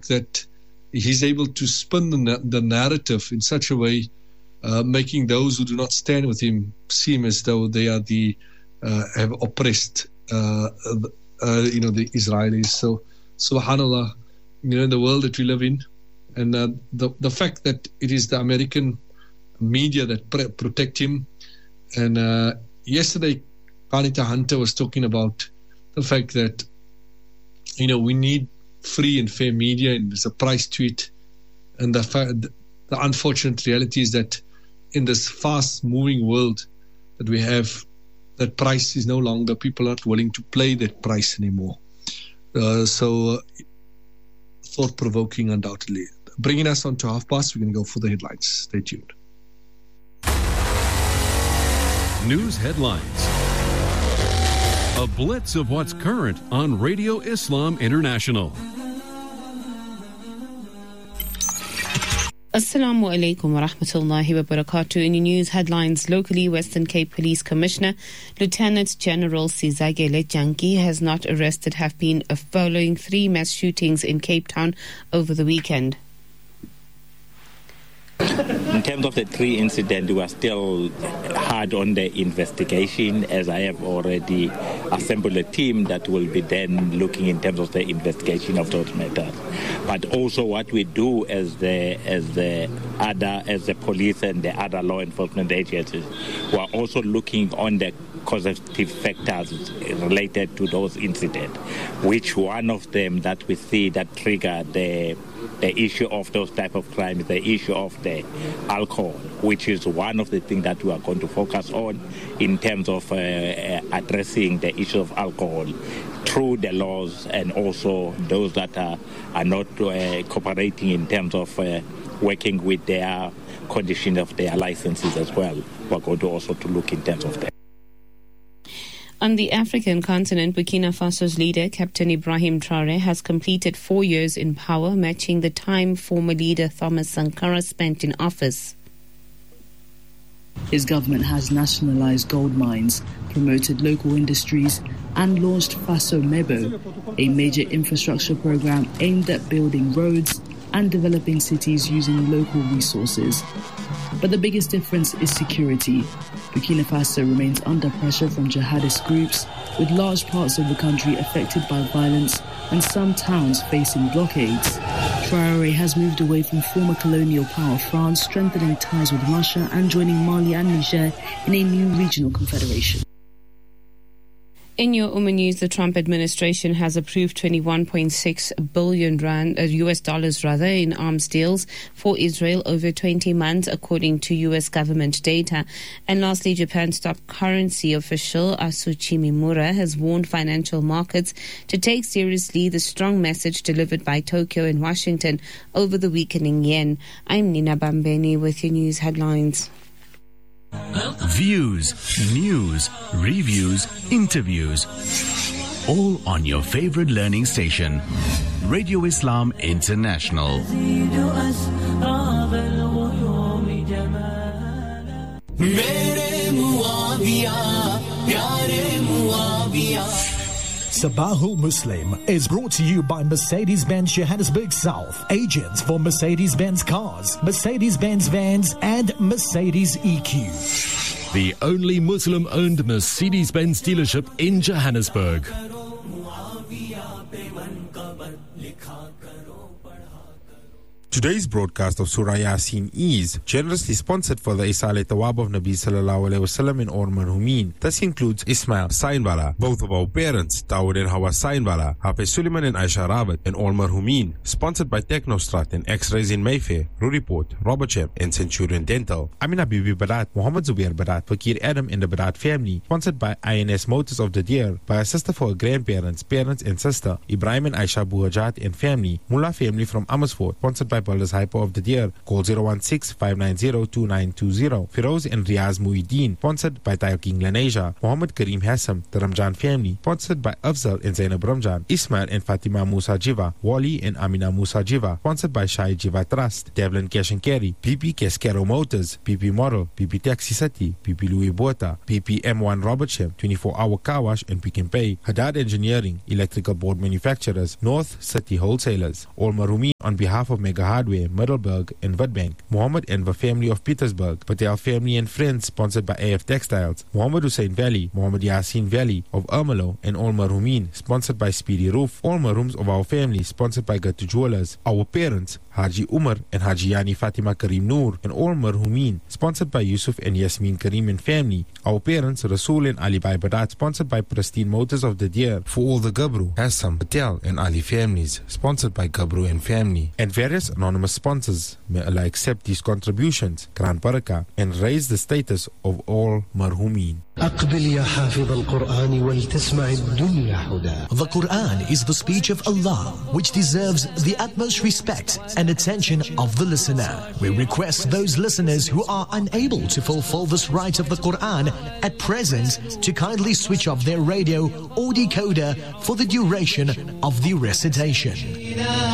that he's able to spin the narrative in such a way, making those who do not stand with him seem as though they are have oppressed, the Israelis. So, subhanallah, in the world that we live in, and the fact that it is the American media that protect him. And yesterday, Anita Hunter was talking about the fact that, we need free and fair media, and there's a price to it. And the unfortunate reality is that in this fast-moving world that we have, that price is no longer, people are not willing to pay that price anymore. So thought-provoking, undoubtedly. Bringing us on to 1:30, we're going to go for the headlines. Stay tuned. News headlines. A blitz of what's current on Radio Islam International. Assalamu alaikum wa rahmatullahi wa barakatuh. In your news headlines, locally, Western Cape Police Commissioner Lieutenant General Sizagele Janki has not arrested have been following 3 mass shootings in Cape Town over the weekend. In terms of the 3 incidents, we are still hard on the investigation, as I have already assembled a team that will be then looking in terms of the investigation of those matters. But also what we do as the police and the other law enforcement agencies, we are also looking on the causative factors related to those incidents, which one of them that we see that trigger the issue of those type of crimes, the issue of the alcohol, which is one of the things that we are going to focus on in terms of addressing the issue of alcohol through the laws, and also those that are not cooperating in terms of working with their condition of their licenses as well. We're going to also to look in terms of that. On the African continent, Burkina Faso's leader, Captain Ibrahim Traoré, has completed 4 years in power, matching the time former leader Thomas Sankara spent in office. His government has nationalized gold mines, promoted local industries, and launched Faso Mebo, a major infrastructure program aimed at building roads and developing cities using local resources. But the biggest difference is security. Burkina Faso remains under pressure from jihadist groups, with large parts of the country affected by violence and some towns facing blockades. Traoré has moved away from former colonial power France, strengthening ties with Russia and joining Mali and Niger in a new regional confederation. In your news, the Trump administration has approved 21.6 billion rand, US dollars rather, in arms deals for Israel over 20 months, according to US government data. And lastly, Japan's top currency official, Asuchi Mimura, has warned financial markets to take seriously the strong message delivered by Tokyo and Washington over the weakening yen. I'm Nina Bambeni with your news headlines. Views, news, reviews, interviews. All on your favorite learning station. Radio Islam International. Sabahul Muslim is brought to you by Mercedes-Benz Johannesburg South, agents for Mercedes-Benz cars, Mercedes-Benz vans, and Mercedes EQ. The only Muslim-owned Mercedes-Benz dealership in Johannesburg. Today's broadcast of Surah Yasin is generously sponsored for the Isale Tawab of Nabi Sallallahu Alaihi Wasallam in Orman Humeen. This includes Ismail Sainbala, both of our parents, Dawood and Hawa Sainbala, Hafiz Suleiman and Aisha Rabat in Orman Humeen. Sponsored by Technostrat and X-Rays in Mayfair, Ruriport, Robertsham and Centurion Dental. Amina Bibi Barat, Muhammad Zubair Barat, Fakir Adam and the Barat family. Sponsored by INS Motors of the Deer, by a sister for her grandparents, parents and sister, Ibrahim and Aisha Buhajat and family. Mullah family from Amersfoort. Sponsored by Baldur's Hyper of the Deer. Call 016-590-2920. Firoz and Riaz Muhyiddin. Sponsored by Tile King Lenasia. Muhammad Kareem Hassam, the Ramjan family. Sponsored by Afzal and Zainab Ramjan. Ismail and Fatima Musa Jiva. Wali and Amina Musa Jiva. Sponsored by Shai Jiva Trust. Devlin Cash and Carry. PP Cascaro Motors. PP Model. PP Taxi City. PP Louis Bota. PP M1 Robertsham. 24-hour car wash and Pick and Pay. Haddad Engineering. Electrical board manufacturers. North City Wholesalers. All Marumi on behalf of Mega Hardware, Middelburg and Witbank, Mohammed Enver family of Petersburg, Patel family and friends sponsored by AF Textiles, Mohammed Hussein Valley, Mohammed Yasin Valley of Ermelo and All Marhumin sponsored by Speedy Roof, all Marhums of our family sponsored by Gatu Jewelers, our parents Haji Umar and Haji Yani Fatima Karim Noor and all Marhumin sponsored by Yusuf and Yasmin Karim and family, our parents Rasul and Ali Bai Badat sponsored by Pristine Motors of the Deer, for all the Gabru, Hassam, Patel and Ali families sponsored by Gabru and family, and various anonymous sponsors. May Allah accept these contributions, Gran Baraka, and raise the status of all Marhumin. The Quran is the speech of Allah, which deserves the utmost respect and attention of the listener. We request those listeners who are unable to fulfill this right of the Quran at present to kindly switch off their radio or decoder for the duration of the recitation.